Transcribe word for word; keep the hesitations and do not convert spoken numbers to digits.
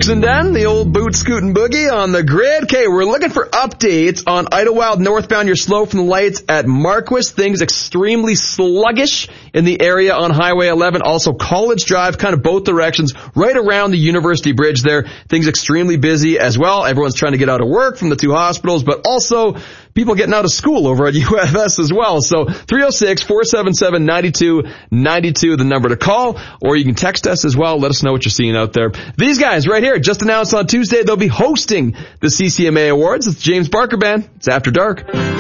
Oxenden, the old boot scootin' boogie on the grid. Okay, we're looking for updates on Idlewild northbound. You're slow from the lights at Marquis. Things extremely sluggish in the area on Highway eleven. Also College Drive, kind of both directions, right around the University Bridge there. Things extremely busy as well. Everyone's trying to get out of work from the two hospitals, but also people getting out of school over at U F S as well. So three oh six, four seven seven, nine two nine two, the number to call, or you can text us as well. Let us know what you're seeing out there. These guys right here just announced on Tuesday they'll be hosting the C C M A Awards. It's James Barker Band. It's After Dark.